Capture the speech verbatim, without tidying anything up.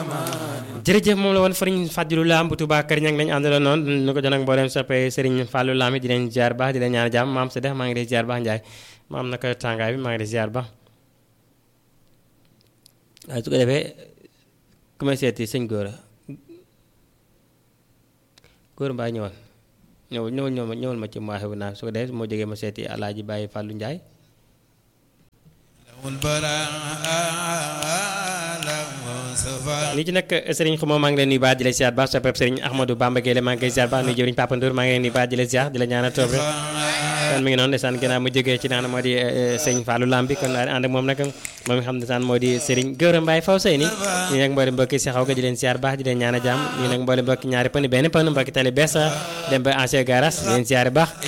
jërëjëf moom la woon Serigne Fadilou Lam bu Touba Kër Ñang lañ àndaloon noonu nu ko doon ak mboolem soppe Serigne Fallou Lam di leen ziar baax di leen ñaan jàmm maam sa def maa ngi lay ziar baax Ndiaye maam naka tàngaay bi maa ngi lay ziar baax waaye su ko defee ku may seeti sëñ Gora Gora Mbaye ñëwal ñëwal ñëwal ñëwal ñëwal ma ci maaxe bu naa su ko defee moo jógee ma seeti Alaaji Baye Fallou Ndiaye li ci nag Serigne Xuma maa ngi leen nuyu baax di la ziar baax soppeb Serigne Ahmadou Bamba Gueye maa ngi koy ziar baax nuyu jëriñ Papa Ndour maa ngi leen nuyu baax di la ziar di la ñaanal toob rek kon mi ngi noonu ndeysaan ginnaaw mu jógee ci naan moo di Serigne Fallou Lam bi kon laa ànd ak moom nag moom nga xam ne saan moo di Serigne Gora Mbaye faw sey ni ñu nag mboolem mbokki si xaw ga di leen ziar baax di leen ñaanal jàmm ñu nag mboolem mbokki ñaari pëni benn pën mbokki tali bees dem ba ancien garage di leen ziar baax